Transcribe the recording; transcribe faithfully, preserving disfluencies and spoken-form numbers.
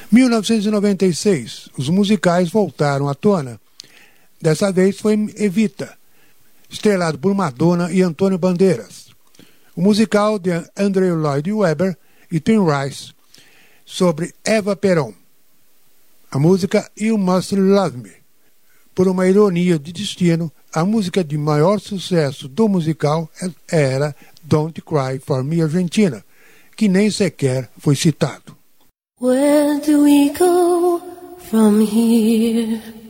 mil novecentos e noventa e seis, os musicais voltaram à tona. Dessa vez foi Evita, estrelado por Madonna e Antônio Bandeiras. O musical de Andrew Lloyd Webber e Tim Rice, sobre Eva Perón. A música You Must Love Me. Por uma ironia de destino, a música de maior sucesso do musical era Don't Cry for Me Argentina, que nem sequer foi citado. Where do we go from here?